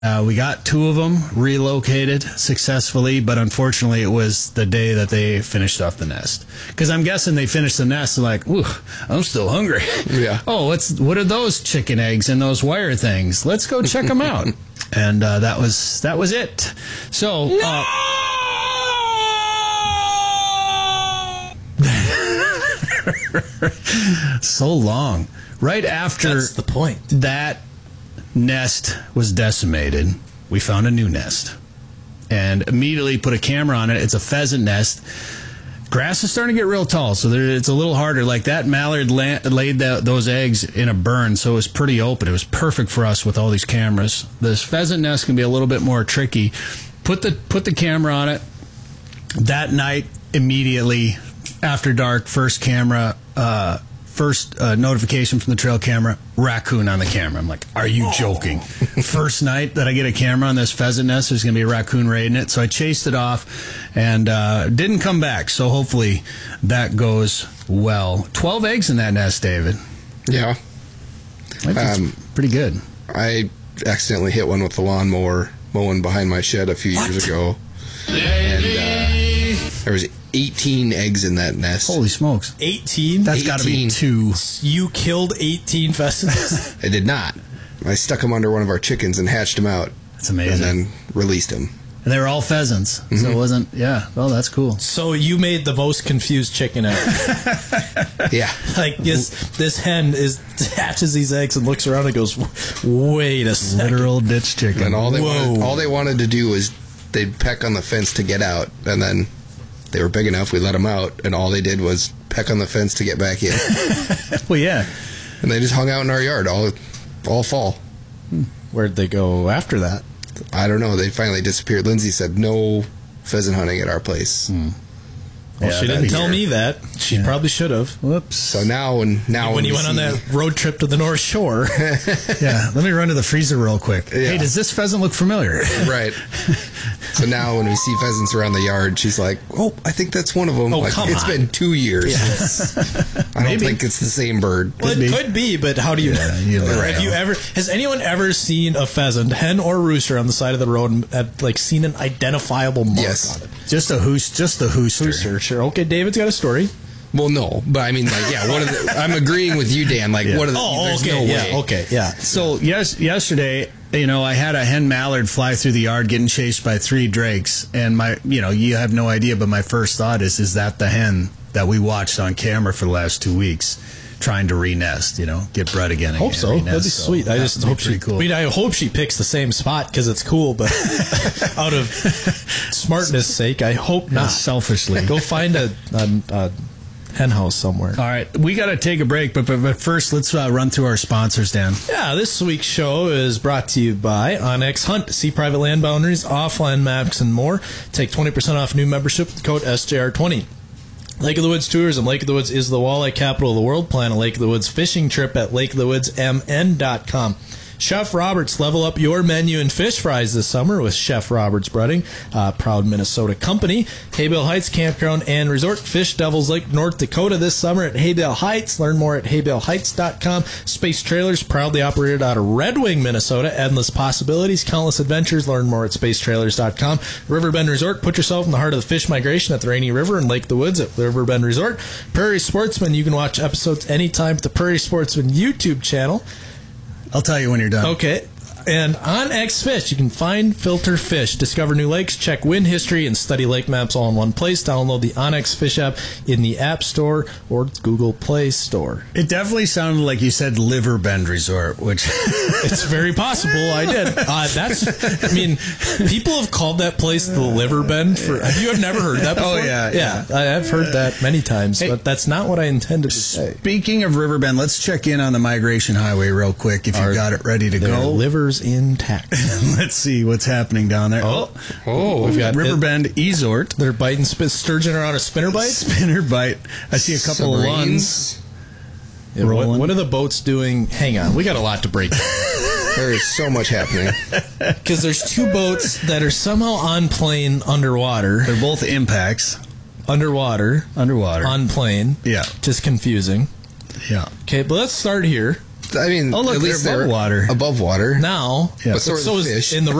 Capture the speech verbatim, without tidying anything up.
Uh, we got two of them relocated successfully, but unfortunately it was the day that they finished off the nest. Because I'm guessing they finished the nest and like, ooh, I'm still hungry. Yeah. Oh, what's what are those chicken eggs and those wire things? Let's go check them out. And uh, that was that was it. So. No! Uh, so long. Right after That's the point. that nest was decimated, we found a new nest and immediately put a camera on it. It's a pheasant nest. Grass is starting to get real tall, so there, it's a little harder. Like that mallard la- laid that, those eggs in a burn, so it was pretty open. It was perfect for us with all these cameras. This pheasant nest can be a little bit more tricky. Put the put the camera on it. That night, immediately after dark, first camera, uh, first uh, notification from the trail camera, raccoon on the camera. I'm like, are you joking? First night that I get a camera on this pheasant nest, there's going to be a raccoon raiding it. So I chased it off and uh, didn't come back. So hopefully that goes well. twelve eggs in that nest, David. Yeah. That's Um, pretty good. I accidentally hit one with the lawnmower mowing behind my shed a few years ago. And uh, there was eighteen eggs in that nest. Holy smokes. eighteen? That's got to be eighteen. two. You killed eighteen pheasants? I did not. I stuck them under one of our chickens and hatched them out. That's amazing. And then released them. And they were all pheasants. Mm-hmm. So it wasn't, yeah, well, that's cool. So you made the most confused chicken ever. Yeah. Like this this hen is hatches these eggs and looks around and goes, wait a second. Literal ditch chicken. And all they, Whoa. wanted, all they wanted to do was they'd peck on the fence to get out. And then they were big enough, we let them out. And all they did was peck on the fence to get back in. Well, yeah. And they just hung out in our yard all all fall. Where'd they go after that? I don't know. They finally disappeared. Lindsay said no pheasant hunting at our place. Hmm. Well, Yeah, she didn't that'd tell be me that. She Yeah. probably should have. Whoops. So now when now When when you we went on see- that road trip to the North Shore. Yeah, let me run to the freezer real quick. Yeah. Hey, does this pheasant look familiar? Right. So now when we see pheasants around the yard, she's like, "Oh, I think that's one of them." Oh, like, come it's on. been two years. Yes. I don't Maybe. think it's the same bird. Well, Could it be. could be, but how do you Yeah, know? you never Have know. you ever? Has anyone ever seen a pheasant, hen or rooster, on the side of the road and have, like seen an identifiable mark Yes. on it? Just a hoos, just the hooster. Rooster, sure. Okay, David's got a story. Well, no, but I mean, like, yeah. What are the, I'm agreeing with you, Dan. Like, Yeah. what are the? Oh, there's okay, no yeah, way. okay, yeah. So yes, yesterday, you know, I had a hen mallard fly through the yard getting chased by three drakes, and my, you know, you have no idea, but my first thought is, is that the hen that we watched on camera for the last two weeks, trying to re-nest, you know, get bred again? Hope and so. re-nest. That'd be So sweet. I that just would be hope she. pretty cool. I mean, I hope she picks the same spot because it's cool. But out of smartness' sake, I hope not. Selfishly. Go find a, a, a hen house somewhere. All right, we got to take a break, but, but but first, let's uh, run through our sponsors, Dan. Yeah, this week's show is brought to you by Onyx Hunt. See private land boundaries, offline maps, and more. Take twenty percent off new membership with the code S J R twenty. Lake of the Woods Tourism. Lake of the Woods is the walleye capital of the world. Plan a Lake of the Woods fishing trip at lake of the woods m n dot com. Chef Roberts, level up your menu in fish fries this summer with Chef Roberts Breading, uh, proud Minnesota company. Haybale Heights Campground and Resort. Fish Devils Lake, North Dakota this summer at Haybale Heights. Learn more at haybale heights dot com. Space Trailers, proudly operated out of Red Wing, Minnesota. Endless possibilities, countless adventures. Learn more at space trailers dot com. Riverbend Resort, put yourself in the heart of the fish migration at the Rainy River and Lake of the Woods at Riverbend Resort. Prairie Sportsman, you can watch episodes anytime at the Prairie Sportsman YouTube channel. I'll tell you when you're done. Okay. And on X Fish, you can find, filter fish, discover new lakes, check wind history, and study lake maps all in one place. Download the OnX Fish app in the App Store or Google Play Store. It definitely sounded like you said Liverbend Resort, which It's very possible I did. Uh, that's, I mean, people have called that place the Liverbend for, have you have never heard that before? Oh, yeah, Yeah, I have heard that many times, Hey. but that's not what I intended to say. Speaking of Riverbend, let's check in on the Migration Highway real quick if Are you got it ready to Their go. livers intact. Let's see what's happening down there. Oh, Oh, we've got Riverbend Ezort. They're biting sp- sturgeon around a spinner bite? Spinner bite. I see a couple of ones. submarines. Yeah, what, Rolling. what are the boats doing? Hang on, we got a lot to break There is so much happening. because there's two boats that are somehow on plane underwater, They're both impacts. underwater Underwater. on plane. Yeah. Just confusing. Yeah. Okay, but let's start here. I mean, Oh, look, at they're least above water. Above water. Now, Yeah. But so are the so is fish. in the